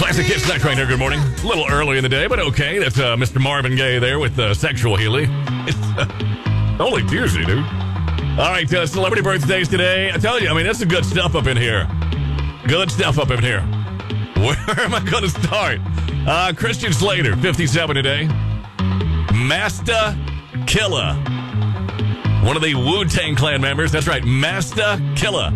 Classic Hits Night Trainer, good morning. A little early in the day, but okay. That's Mr. Marvin Gaye there with Sexual Healy. It's only Tuesday, dude. All right, celebrity birthdays today. I tell you, that's the good stuff up in here. Good stuff up in here. Where am I going to start? Christian Slater, 57 today. Masta Killa. One of the Wu-Tang Clan members. That's right, Masta Killa.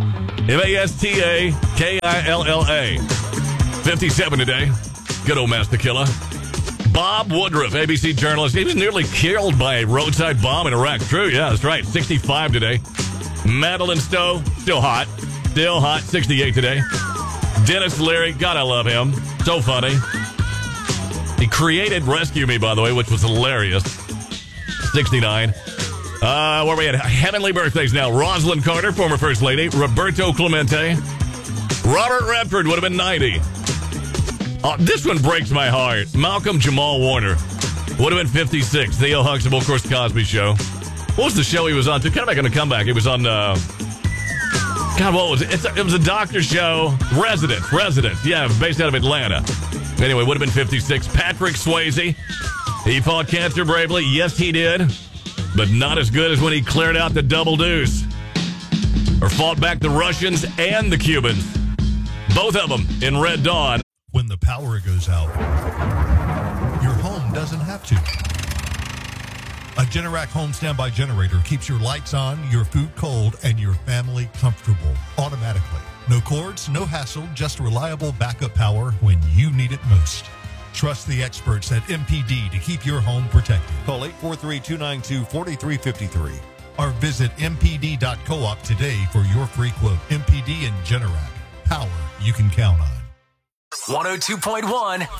Mastakilla. 57 today. Good old Masta Killa. Bob Woodruff, ABC journalist. He was nearly killed by a roadside bomb in Iraq. True, yeah, that's right. 65 today. Madeline Stowe, still hot. Still hot, 68 today. Dennis Leary, God, I love him. So funny. He created Rescue Me, by the way, which was hilarious. 69. Where are we at? Heavenly birthdays now. Rosalind Carter, former First Lady. Roberto Clemente. Robert Redford would have been 90. This one breaks my heart. Malcolm Jamal Warner would have been 56. Theo Huxtable, of course, Cosby Show. What was the show he was on? Kind of making a comeback. He was on, God, what was it? It was a doctor show. Resident. Yeah, based out of Atlanta. Anyway, would have been 56. Patrick Swayze. He fought cancer bravely. Yes, he did. But not as good as when he cleared out the double deuce. Or fought back the Russians and the Cubans. Both of them in Red Dawn. When the power goes out, your home doesn't have to. A Generac home standby generator keeps your lights on, your food cold, and your family comfortable automatically. No cords, no hassle, just reliable backup power when you need it most. Trust the experts at MPD to keep your home protected. Call 843-292-4353 or visit mpd.coop today for your free quote. MPD and Generac. Power you can count on. 102.1